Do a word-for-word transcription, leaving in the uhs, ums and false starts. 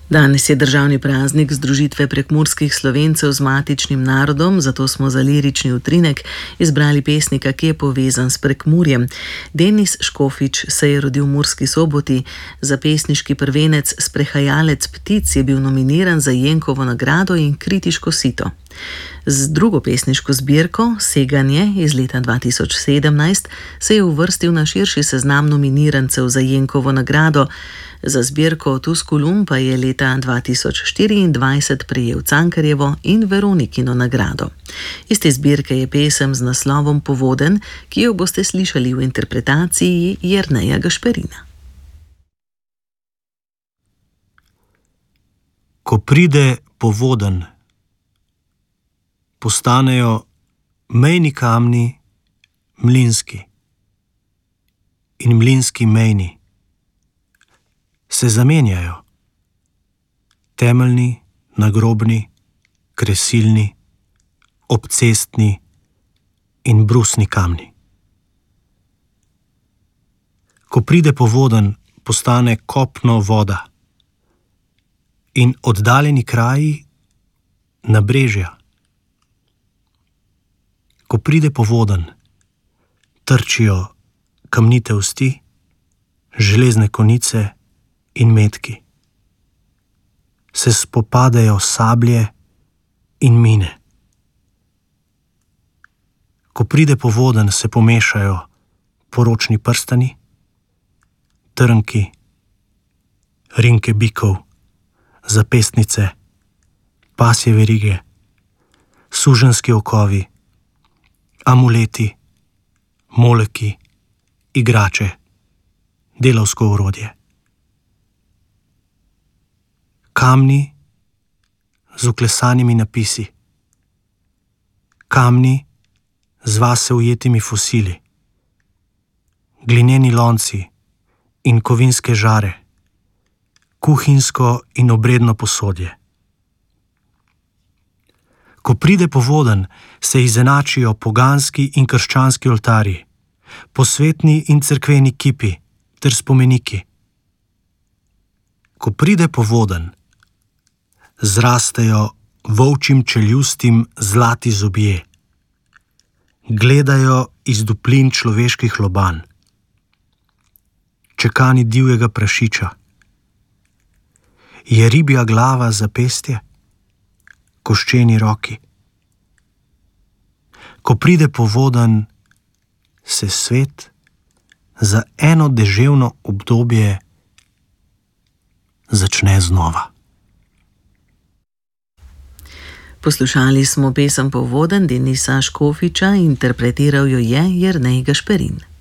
Danes je državni praznik združitve prekmurskih Slovencev z matičnim narodom, zato smo za lirični utrinek izbrali pesnika, ki je povezan s Prekmurjem. Denis Škofič se je rodil v Murski Soboti. Za pesniški prvenec Sprehajalec ptic je bil nominiran za Jenkovo nagrado in Kritiško sito. Z drugo pesniško zbirko Seganje iz leta dva tisoč sedemnajst se je uvrstil na širši seznam nominirancev za Jenkovo nagrado. Za zbirko Tuskulum pa je leta dva tisoč štiriindvajset prejel Cankarjevo in Veronikino nagrado. Iz te zbirke je pesem z naslovom Povoden, ki jo boste slišali v interpretaciji Jerneja Gašperina. Ko pride povoden, postanejo mejni kamni mlinski in mlinski mejni. Se zamenjajo. Temeljni, nagrobni, kresilni, obcestni in brusni kamni. Ko pride povoden, postane kopno voda in oddaljeni kraji nabrežja. Ko pride povoden, trčijo kamnite osti, železne konice in metki. Se spopadajo sablje in mine. Ko pride povoden, se pomešajo poročni prstani, trnki, rinke bikov, zapestnice, pasje verige, suženjski okovi, amuleti, moleki, igrače, delavsko orodje. Kamni z vklesanimi napisi, kamni z vase ujetimi fosili, glineni lonci in kovinske žare, kuhinjsko in obredno posodje. Ko pride povoden, se izenačijo poganski in krščanski oltarji, posvetni in cerkveni kipi ter spomeniki. Ko pride povoden, zrastejo volčjim čeljustim zlati zobje, gledajo iz duplin človeških lobanj, čekani divjega prašiča. Je ribja glava za pestje, koščeni roki. Ko pride povoden, se svet za eno deževno obdobje začne znova. Poslušali smo pesem Povoden Denisa Škofiča, interpretiral jo je Jernej Gašperin.